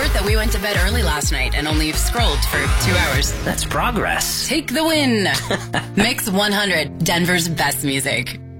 report that we went to bed early last night and only scrolled for 2 hours. That's progress. Take the win. Mix 100, Denver's best music.